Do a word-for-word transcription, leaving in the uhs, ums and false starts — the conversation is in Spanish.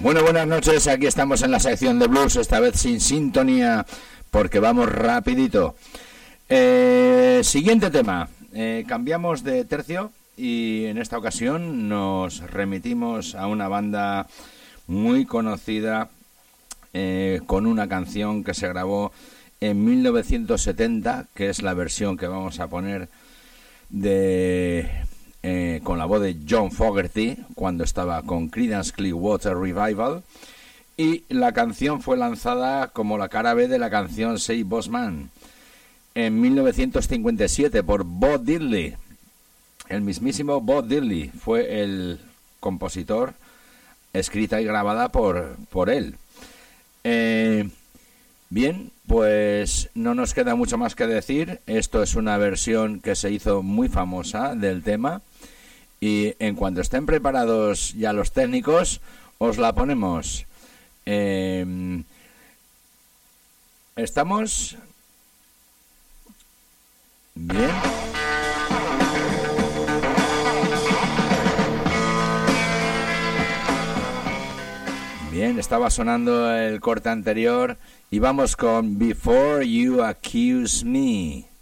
Bueno, buenas noches, aquí estamos en la sección de blues, esta vez sin sintonía, porque vamos rapidito. Eh, siguiente tema, eh, cambiamos de tercio y en esta ocasión nos remitimos a una banda muy conocida eh, con una canción que se grabó en mil novecientos setenta, que es la versión que vamos a poner de... Eh, con la voz de John Fogerty cuando estaba con Creedence Clearwater Revival, y la canción fue lanzada como la cara B de la canción Say Boss Man en mil novecientos cincuenta y siete por Bo Diddley. El mismísimo Bo Diddley fue el compositor, escrita y grabada por, por él. Eh, bien, pues no nos queda mucho más que decir. Esto es una versión que se hizo muy famosa del tema. Y en cuanto estén preparados ya los técnicos, os la ponemos. Eh, ¿Estamos? Bien. Bien, estaba sonando el corte anterior y vamos con Before You Accuse Me.